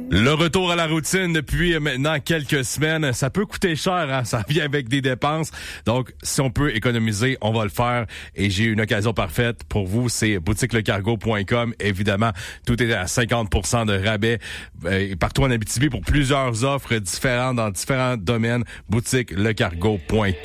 Le retour à la routine depuis maintenant quelques semaines, ça peut coûter cher, hein? Ça vient avec des dépenses. Donc, si on peut économiser, on va le faire. Et j'ai une occasion parfaite pour vous, c'est boutiquelecargo.com. Évidemment, tout est à 50% de rabais partout en Abitibi pour plusieurs offres différentes dans différents domaines. Boutiquelecargo.com.